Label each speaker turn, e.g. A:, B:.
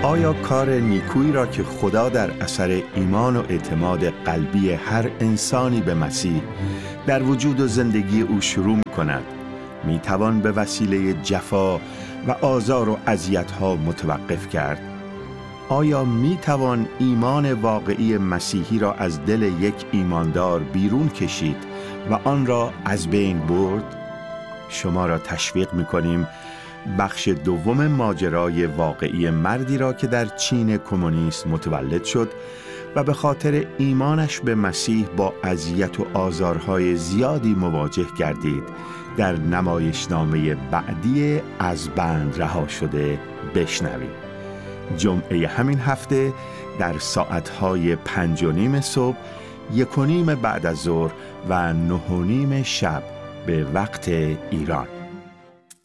A: آیا کار نیکویی را که خدا در اثر ایمان و اعتماد قلبی هر انسانی به مسیح در وجود و زندگی او شروع کند میتوان به وسیله جفا و آزار و اذیت‌ها متوقف کرد؟ آیا میتوان ایمان واقعی مسیحی را از دل یک ایماندار بیرون کشید و آن را از بین برد؟ شما را تشویق می‌کنیم بخش دوم ماجرای واقعی مردی را که در چین کمونیست متولد شد و به خاطر ایمانش به مسیح با اذیت و آزارهای زیادی مواجه گردید در نمایشنامه بعدی از بند رها شده بشنوید. جمعه همین هفته در ساعتهای 5:30 صبح، 1:30 بعد از ظهر و 9:30 شب به وقت ایران.